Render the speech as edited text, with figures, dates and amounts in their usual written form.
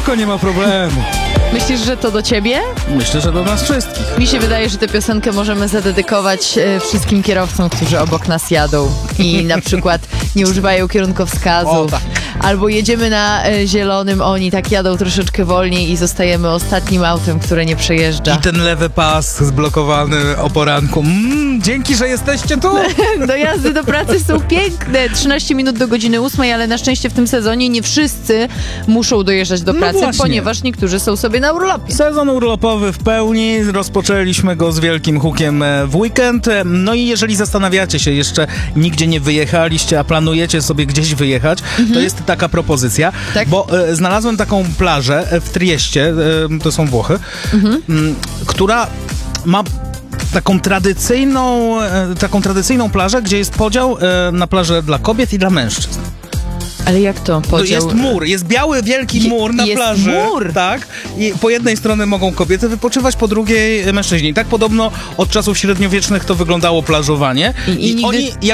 spoko, nie ma problemu. Myślisz, że to do ciebie? Myślę, że do nas wszystkich. Mi się wydaje, że tę piosenkę możemy zadedykować wszystkim kierowcom, którzy obok nas jadą i na przykład nie używają kierunkowskazu. O, tak. Albo jedziemy na zielonym, oni tak jadą troszeczkę wolniej i zostajemy ostatnim autem, które nie przejeżdża. I ten lewy pas zblokowany o poranku. Dzięki, że jesteście tu. Dojazdy do pracy są piękne. 13 minut do godziny 8, ale na szczęście w tym sezonie nie wszyscy muszą dojeżdżać do pracy, właśnie. ponieważ niektórzy są sobie na urlopie. Sezon urlopowy w pełni, rozpoczęliśmy go z wielkim hukiem w weekend. No i jeżeli zastanawiacie się, jeszcze nigdzie nie wyjechaliście, a planujecie sobie gdzieś wyjechać, to jest taka propozycja, Tak? bo znalazłem taką plażę w Trieście, to są Włochy, która ma taką tradycyjną plażę, gdzie jest podział na plażę dla kobiet i dla mężczyzn. Ale jak to? No jest mur, jest biały, wielki mur na jest plaży. mur? Tak. I po jednej stronie mogą kobiety wypoczywać, po drugiej mężczyźni. Tak podobno od czasów średniowiecznych to wyglądało plażowanie. I nigdy... oni